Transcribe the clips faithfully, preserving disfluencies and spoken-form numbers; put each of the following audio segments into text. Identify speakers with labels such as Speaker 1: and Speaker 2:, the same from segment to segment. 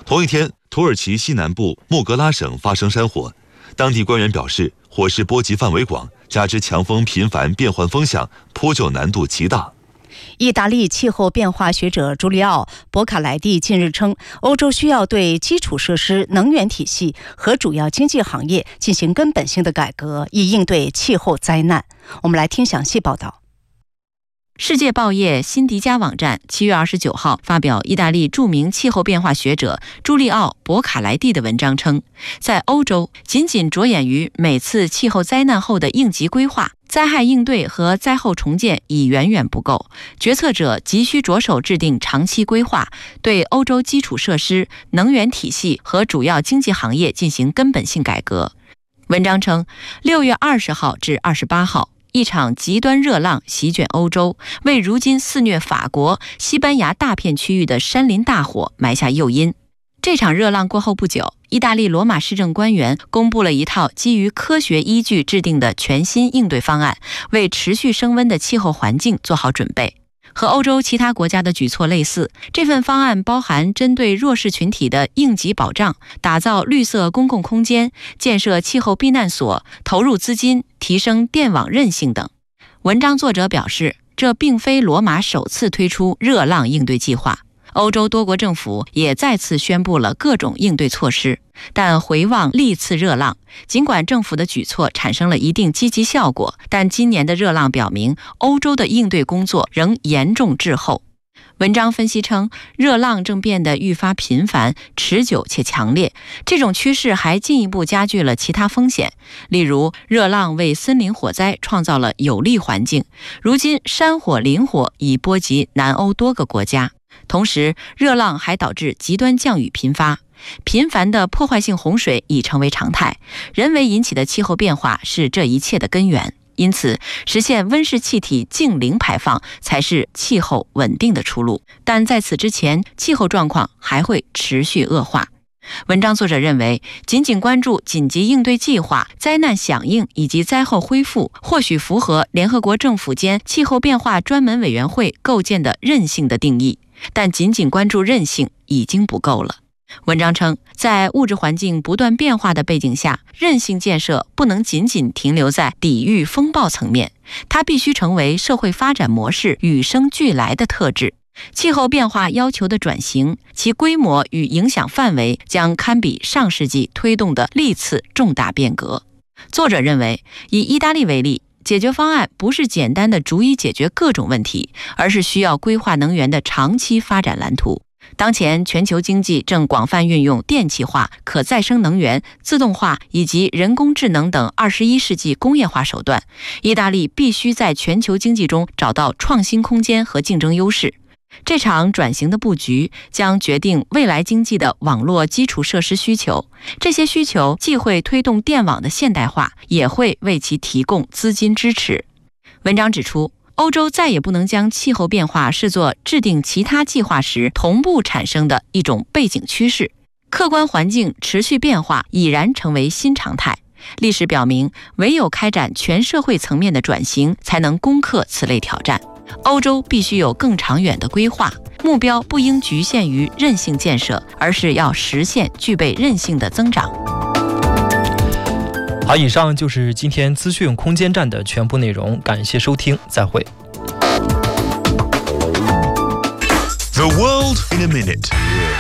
Speaker 1: 同一天，土耳其西南部穆格拉省发生山火，当地官员表示，火势波及范围广，加之强风频繁变换风向，扑救难度极大。
Speaker 2: 意大利气候变化学者朱利奥·博卡莱蒂近日称，欧洲需要对基础设施、能源体系和主要经济行业进行根本性的改革，以应对气候灾难。我们来听详细报道。
Speaker 3: 世界报业辛迪加网站七月二十九号发表意大利著名气候变化学者朱利奥·博卡莱蒂的文章称，在欧洲仅仅着眼于每次气候灾难后的应急规划，灾害应对和灾后重建已远远不够，决策者急需着手制定长期规划，对欧洲基础设施、能源体系和主要经济行业进行根本性改革。文章称，六月二十号至二十八号，一场极端热浪席卷欧洲，为如今肆虐法国、西班牙大片区域的山林大火埋下诱因。这场热浪过后不久，意大利罗马市政官员公布了一套基于科学依据制定的全新应对方案，为持续升温的气候环境做好准备。和欧洲其他国家的举措类似，这份方案包含针对弱势群体的应急保障、打造绿色公共空间、建设气候避难所、投入资金、提升电网韧性等。文章作者表示，这并非罗马首次推出热浪应对计划，欧洲多国政府也再次宣布了各种应对措施。但回望历次热浪，尽管政府的举措产生了一定积极效果，但今年的热浪表明，欧洲的应对工作仍严重滞后。文章分析称，热浪正变得愈发频繁、持久且强烈，这种趋势还进一步加剧了其他风险。例如，热浪为森林火灾创造了有利环境，如今山火、林火已波及南欧多个国家。同时，热浪还导致极端降雨频发，频繁的破坏性洪水已成为常态，人为引起的气候变化是这一切的根源。因此，实现温室气体净零排放才是气候稳定的出路。但在此之前，气候状况还会持续恶化。文章作者认为，仅仅关注紧急应对计划、灾难响应以及灾后恢复，或许符合联合国政府间气候变化专门委员会构建的韧性的定义，但仅仅关注韧性已经不够了。文章称，在物质环境不断变化的背景下，韧性建设不能仅仅停留在抵御风暴层面，它必须成为社会发展模式与生俱来的特质。气候变化要求的转型，其规模与影响范围将堪比上世纪推动的历次重大变革。作者认为，以意大利为例，解决方案不是简单的逐一解决各种问题，而是需要规划能源的长期发展蓝图。当前全球经济正广泛运用电气化、可再生能源、自动化以及人工智能等二十一世纪工业化手段，意大利必须在全球经济中找到创新空间和竞争优势。这场转型的布局将决定未来经济的网络基础设施需求，这些需求既会推动电网的现代化，也会为其提供资金支持。文章指出，欧洲再也不能将气候变化视作制定其他计划时同步产生的一种背景趋势，客观环境持续变化已然成为新常态。历史表明，唯有开展全社会层面的转型，才能攻克此类挑战。欧洲必须有更长远的规划，目标不应局限于韧性建设，而是要实现具备韧性的增长。
Speaker 4: 好，以上就是今天资讯空间站的全部内容，感谢收听，再会。
Speaker 5: The world in a minute。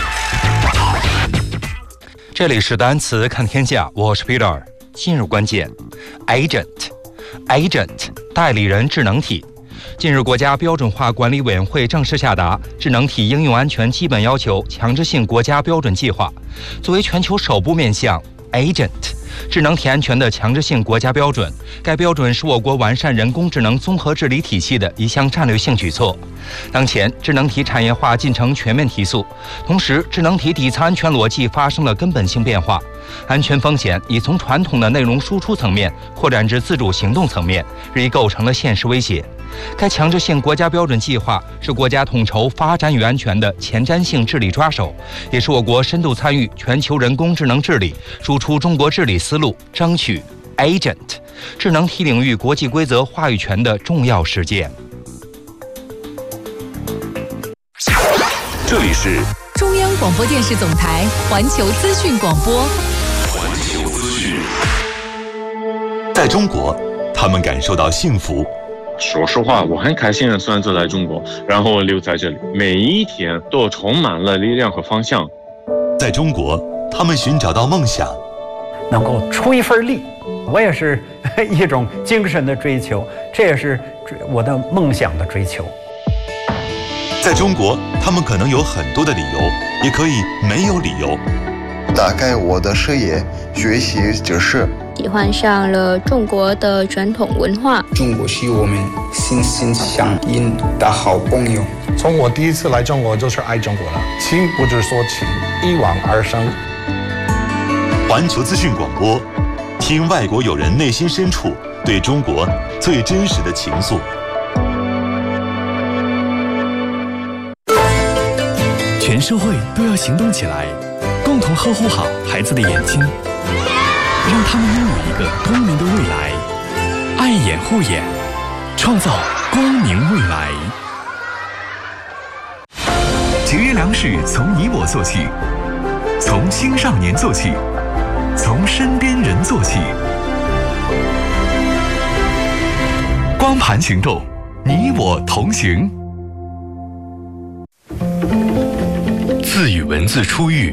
Speaker 5: 这里是单词看天下，我是 Peter。 今日关键 agent agent 代理人智能体。近日，国家标准化管理委员会正式下达《智能体应用安全基本要求强制性国家标准计划》，作为全球首部面向 agent 智能体安全的强制性国家标准。该标准是我国完善人工智能综合治理体系的一项战略性举措。当前，智能体产业化进程全面提速，同时，智能体底层安全逻辑发生了根本性变化，安全风险已从传统的内容输出层面扩展至自主行动层面，日益构成了现实威胁。该强制性国家标准计划是国家统筹发展与安全的前瞻性治理抓手，也是我国深度参与全球人工智能治理、输出中国治理思路、争取 agent 智能体领域国际规则话语权的重要实践。
Speaker 6: 这里是中央广播电视总台环球资讯广播。
Speaker 1: 环球资讯。在中国，他们感受到幸福。
Speaker 7: 说实话，我很开心的选择来中国，然后留在这里，每一天都充满了力量和方向。
Speaker 1: 在中国，他们寻找到梦想，
Speaker 8: 能够出一份力，我也是一种精神的追求，这也是我的梦想的追求。
Speaker 1: 在中国，他们可能有很多的理由，也可以没有理由。
Speaker 9: 打开我的视野，学习知识。
Speaker 10: 喜欢上了中国的传统文化。
Speaker 11: 中国是我们心心相印的好朋友。
Speaker 12: 从我第一次来中国就是爱中国了，情不是说情，一往而生。
Speaker 1: 环球资讯广播，听外国友人内心深处对中国最真实的情愫。
Speaker 13: 全社会都要行动起来，共同呵护好孩子的眼睛，让他们拥有一个光明的未来。爱眼护眼，创造光明未来。节约粮食从你我做起，从青少年做起，从身边人做起。光盘行动，你我同行。字与文字初遇，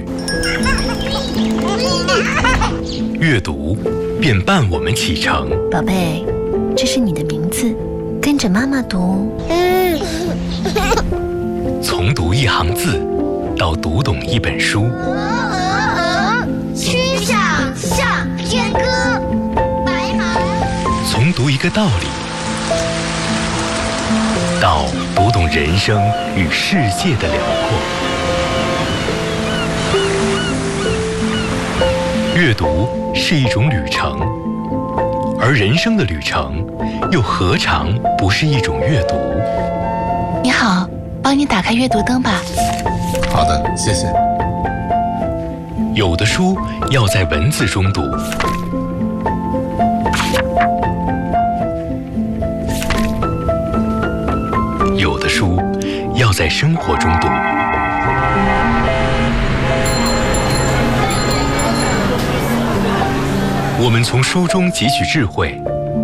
Speaker 13: 阅读便伴我们启程。
Speaker 14: 宝贝，这是你的名字，跟着妈妈读。
Speaker 13: 从读一行字到读懂一本书。
Speaker 15: 曲项向天歌，白马。
Speaker 13: 从读一个道理到读懂人生与世界的辽阔。阅读是一种旅程，而人生的旅程又何尝不是一种阅读？
Speaker 14: 你好，帮你打开阅读灯吧。
Speaker 12: 好的，谢谢。
Speaker 13: 有的书要在文字中读，有的书要在生活中读。我们从书中汲取智慧，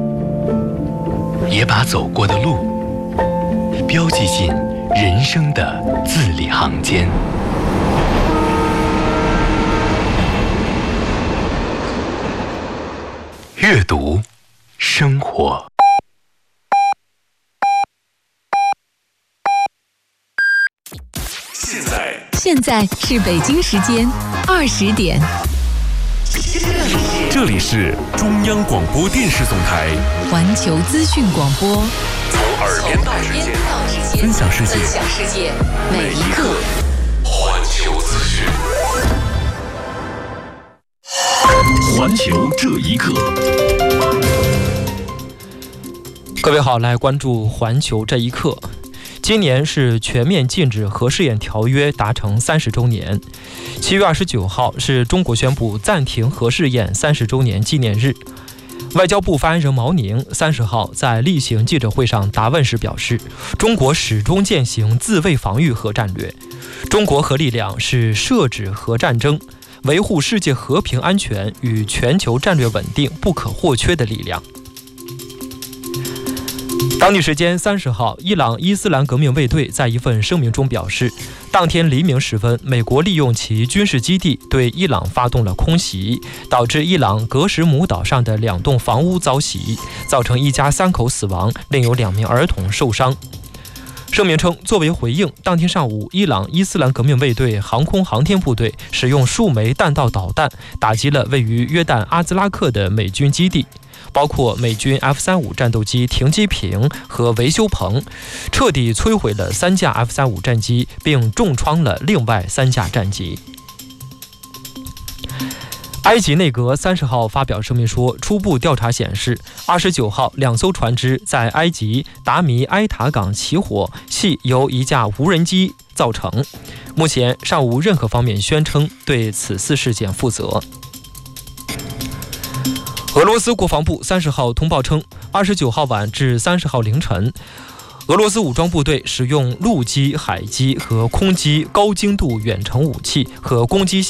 Speaker 13: 也把走过的路标记进人生的字里行间。阅读，生活。
Speaker 6: 现在，现在是北京时间二十点。
Speaker 13: 这里是中央广播电视总台
Speaker 6: 环球资讯广播，
Speaker 13: 从耳边到指尖，分享世界，
Speaker 6: 分享世界每一刻。
Speaker 13: 环球资讯，环球这一刻。
Speaker 4: 各位好，来关注环球这一刻。今年是全面禁止核试验条约达成三十周年。七月二十九号是中国宣布暂停核试验三十周年纪念日。外交部发言人毛宁三十号在例行记者会上答问时表示，中国始终践行自卫防御核战略，中国核力量是遏止核战争、维护世界和平安全与全球战略稳定不可或缺的力量。当地时间三十号，伊朗伊斯兰革命卫队在一份声明中表示，当天黎明时分，美国利用其军事基地对伊朗发动了空袭，导致伊朗格什姆岛上的两栋房屋遭袭，造成一家三口死亡，另有两名儿童受伤。声明称，作为回应，当天上午，伊朗伊斯兰革命卫队航空航天部队使用数枚弹道导弹打击了位于约旦阿兹拉克的美军基地，包括美军 F 三十五 战斗机停机坪和维修棚，彻底摧毁了三架 F 三十五 战机，并重创了另外三架战机。埃及内阁三十号发表声明说，初步调查显示，二十九号两艘船只在埃及达米埃塔港起火，系由一架无人机造成。目前尚无任何方面宣称对此次事件负责。俄罗斯国防部三十号通报称，二十九号晚至三十号凌晨， 俄罗斯武装部队使用陆基、海基和空基高精度远程武器和攻击系